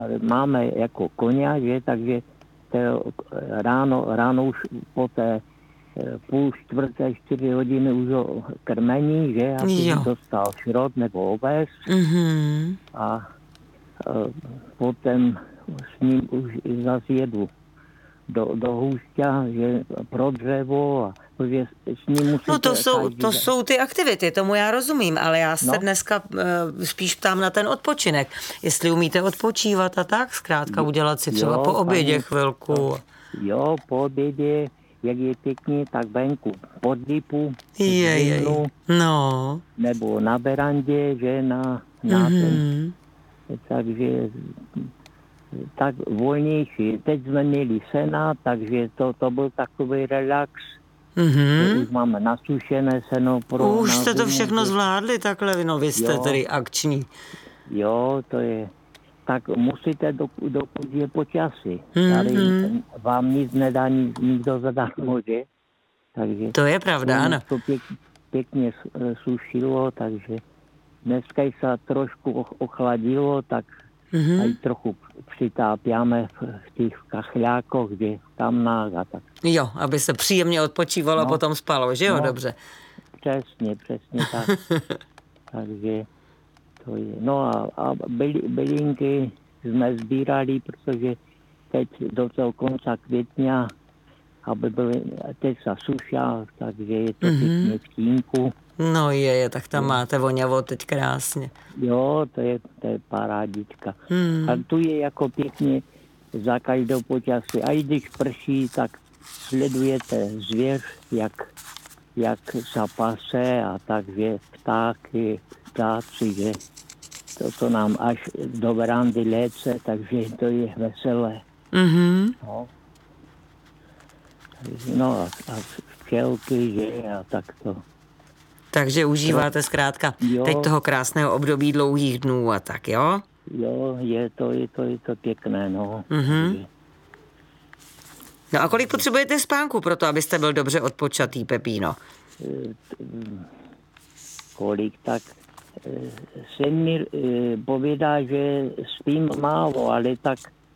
máme jako koně, že, takže ráno už po té 3:30, 4 hodiny už ho krmení, že, aby dostal šrot nebo oves. Mm-hmm. A potom s ním už zase jedu do hůstia, že pro dřevo a protože s ním musíte... No to jsou ty aktivity, tomu já rozumím, ale já se dneska spíš ptám na ten odpočinek. Jestli umíte odpočívat a tak, zkrátka udělat si třeba po obědě chvilku. Jo, po obědě, jak je pěkně, tak venku pod lipu, no. nebo na berandě, že na ten... Takže tak volnější. Teď jsme měli sena, takže to byl takový relax. Mm-hmm. Už máme nasušené seno. Už jste to všechno zvládli takhle, no vy jste tedy akční. Jo, to je. Tak musíte, dokud je počasí. Tady vám nic nedá nikdo zadarmo, že? Takže to je pravda, ano. To pěkně sušilo, takže dneska se trošku ochladilo, tak aj trochu přitápěme v těch kachlákoch, kde tam a tak. Jo, aby se příjemně odpočívalo a potom spalo, že jo, dobře. Přesně tak. Takže to je. No a bylinky jsme sbírali, protože teď do toho konce května, aby byly, teď se sušá, takže je to pěkně v tínku. No tak tam máte voňavo teď krásně. Jo, to je parádička. A tu je jako pěkně za každou počasí. A i když prší, tak sledujete zvěř, jak zapase a takže ptáci, že to nám až do verandy léce, takže to je veselé. Mm-hmm. No a včelky, že a tak to. Takže užíváte zkrátka teď toho krásného období dlouhých dnů a tak, jo? Jo, je to pěkné, no. Mm-hmm. No a kolik potřebujete spánku pro to, abyste byl dobře odpočatý, Pepíno? Kolik, tak se mi povědá, že spím málo, ale tak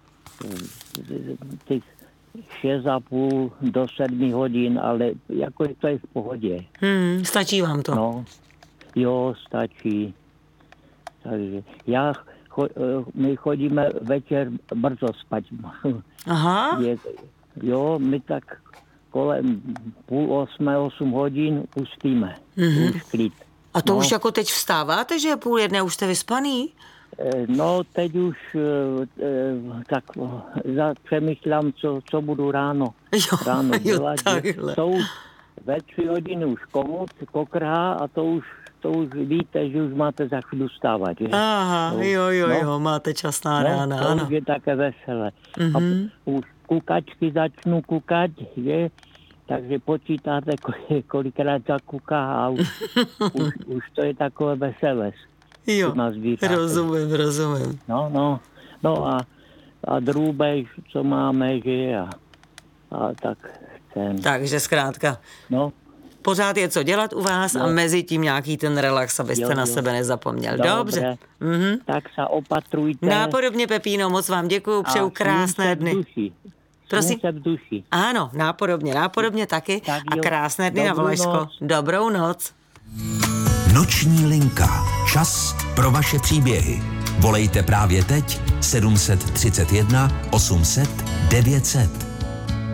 těch 6,5 do 7 hodin, ale jako to je v pohodě. Stačí vám to? No, jo, stačí. Takže my chodíme večer brzo spať. Aha. My tak kolem 7:30, 8 hodin už spíme. Už klid. A to už jako teď vstáváte, že je 12:30, už jste vyspaný? No, teď už tak přemýšlám, co budu ráno dělat. To už ve 3 hodiny už komut kokrhá a to už víte, že už máte za chvíli vstávat. Že? Aha, jo, máte čas na rána, to ano. už je také veselé. A už kukačky začnu kukat, že? Takže počítáte, kolikrát zakuká a už to je takové veselé. Jo, rozumím. No a drůbež, co máme, že a tak ten. Takže zkrátka, pořád je co dělat u vás a mezi tím nějaký ten relax, abyste na sebe nezapomněl. Dobře. Tak se opatrujte. Nápodobně, Pepíno, moc vám děkuju, přeju krásné dny. Prosím? V duši. Ano, nápodobně taky a krásné dny na Valašsko. Dobrou noc. Noční linka. Čas pro vaše příběhy. Volejte právě teď 731 800 900.